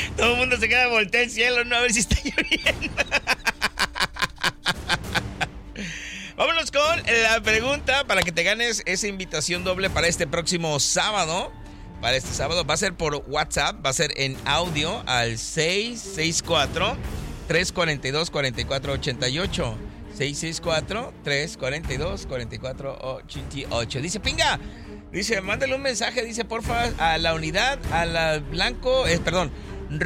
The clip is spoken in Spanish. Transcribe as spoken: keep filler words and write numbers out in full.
Todo el mundo se queda voltea al cielo, no, a ver si está lloviendo. Vámonos con la pregunta para que te ganes esa invitación doble para este próximo sábado. Para este sábado va a ser por WhatsApp, va a ser en audio al seis seis cuatro, tres cuatro dos, cuatro cuatro ocho ocho. seis seis cuatro, tres cuatro dos, cuatro cuatro ocho ocho. Dice Pinga, dice, mándale un mensaje, dice porfa a la unidad, a la blanco, eh, perdón,